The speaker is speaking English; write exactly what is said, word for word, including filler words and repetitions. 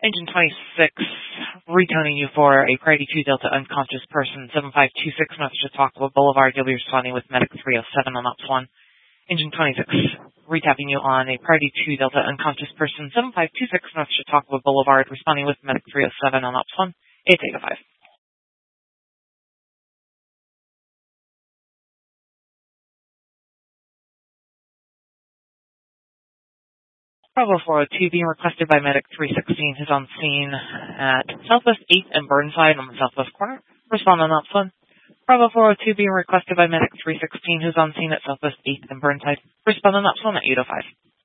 Engine twenty-six, returning you for a Priority two Delta unconscious person, seven five two six message to Talkable Boulevard. You'll be responding with Medic three oh seven on Ops one. Engine twenty-six, retapping you on a Priority two Delta unconscious person, seven five two six message to Talkable Boulevard, responding with Medic three oh seven on Ops one. eight Theta five. Bravo four oh two being requested by Medic three sixteen, who's on scene at Southwest eighth and Burnside on the southwest corner. Respond on Ops one. Bravo four oh two being requested by Medic three sixteen, who's on scene at Southwest eighth and Burnside. Respond on Ops one at eight oh five.